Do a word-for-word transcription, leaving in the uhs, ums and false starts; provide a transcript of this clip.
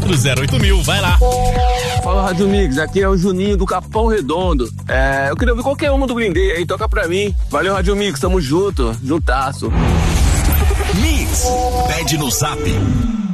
do zero oito mil, vai lá. Fala, Rádio Mix, aqui é o Juninho do Capão Redondo. É, eu queria ouvir qualquer uma do Green Day aí, toca pra mim. Valeu, Rádio Mix, tamo junto, juntasso. Mix, pede no zap